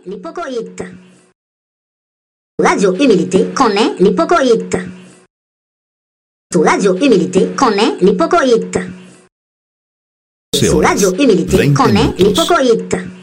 l'hypocoïte. Radio Humilité connaît l'hypocoïte. Sous Radio Humilité connaît l'hypocoïte. Sous Radio Humilité connaît l'hypocoïte.